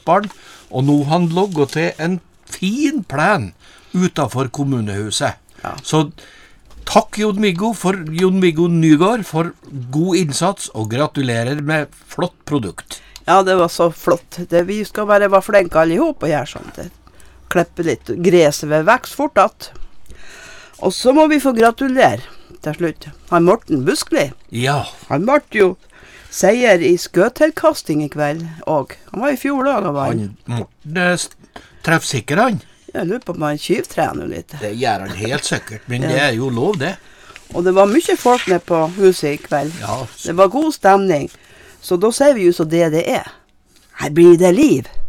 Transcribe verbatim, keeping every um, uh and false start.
løperen, og nå han logget til en fin plan utenfor kommunehuset. Ja. Så takk Jon Viggo for Jon Viggo Nygaard for god innsats, og gratulerer med flott produkt. Ja, det var så flott. Det, vi skal bare være flinke alle ihop og gjøre sånt. Det. Klippe litt gresset ved vekst fort att. Og så må vi få gratulere til slutt. Han Morten Buskli. Ja. Han ble jo seier i skøtelkasting i kveld, og han var i fjor dag av han. Han Morten er s- treffsikker han. Jeg lurer på om han kyvtrener litt. Det gjør han helt sikkert, men Ja. det er jo lov det. Og det var mye folk nede på huset i kveld. Ja, Det var god stemning. Så da sier vi jo så det det er. Her blir det liv.